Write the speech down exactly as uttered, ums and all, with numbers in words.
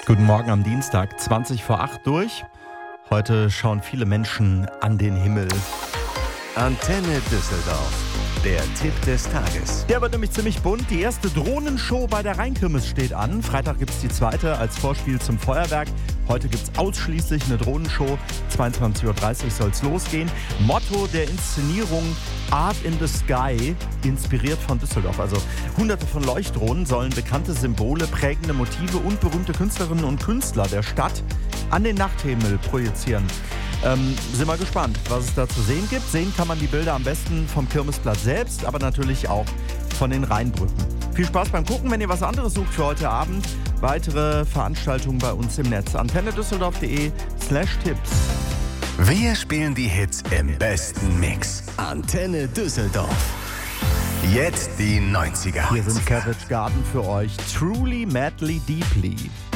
Guten Morgen am Dienstag, zwanzig vor acht durch. Heute schauen viele Menschen an den Himmel. Antenne Düsseldorf, der Tipp des Tages. Der wird nämlich ziemlich bunt. Die erste Drohnenshow bei der Rheinkirmes steht an. Freitag gibt es die zweite als Vorspiel zum Feuerwerk. Heute gibt es ausschließlich eine Drohnenshow. zweiundzwanzig Uhr dreißig soll es losgehen. Motto der Inszenierung Art in the Sky, inspiriert von Düsseldorf. Also hunderte von Leuchtdrohnen sollen bekannte Symbole, prägende Motive und berühmte Künstlerinnen und Künstler der Stadt an den Nachthimmel projizieren. Ähm, sind wir gespannt, was es da zu sehen gibt. Sehen kann man die Bilder am besten vom Kirmesplatz selbst, aber natürlich auch von den Rheinbrücken. Viel Spaß beim Gucken, wenn ihr was anderes sucht für heute Abend. Weitere Veranstaltungen bei uns im Netz. antennedüsseldorf.de slash Tipps. Wir spielen die Hits im besten Mix. Antenne Düsseldorf. Jetzt die neunziger. Hier sind Savage Garden für euch. Truly, Madly, Deeply.